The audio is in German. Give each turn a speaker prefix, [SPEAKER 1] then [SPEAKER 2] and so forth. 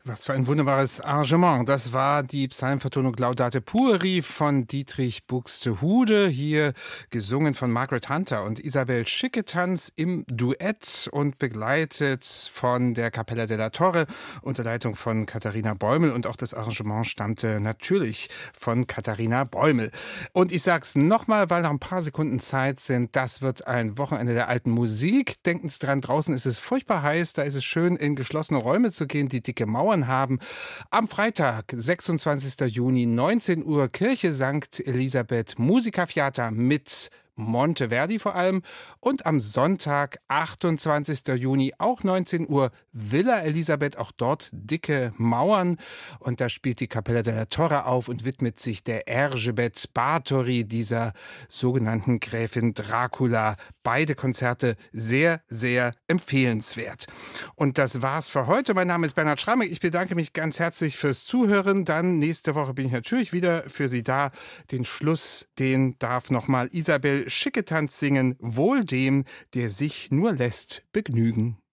[SPEAKER 1] Was für ein wunderbares Arrangement. Das war die Psalmvertonung Laudate Pueri von Dietrich Buxtehude, hier gesungen von Margaret Hunter und Isabel Schicketanz im Duett und begleitet von der Capella della Torre unter Leitung von Katharina Bäumel. Und auch das Arrangement stammte natürlich von Katharina Bäumel. Und ich sag's nochmal, weil noch ein paar Sekunden Zeit sind, das wird ein Wochenende der alten Musik. Denken Sie dran, draußen ist es furchtbar heiß, da ist es schön, in geschlossene Räume zu gehen, die dicke Mauern haben. Am Freitag, 26. Juni, 19 Uhr, Kirche St. Elisabeth, Musica-Fiata mit Monteverdi vor allem. Und am Sonntag, 28. Juni, auch 19 Uhr, Villa Elisabeth, auch dort dicke Mauern. Und da spielt die Capella della Torre auf und widmet sich der Erzsébet Báthory, dieser sogenannten Gräfin Dracula. Beide Konzerte sehr, sehr empfehlenswert. Und das war's für heute. Mein Name ist Bernhard Schramek. Ich bedanke mich ganz herzlich fürs Zuhören. Dann nächste Woche bin ich natürlich wieder für Sie da. Den Schluss, den darf nochmal Isabel Schicketanz singen. Wohl dem, der sich nur lässt begnügen.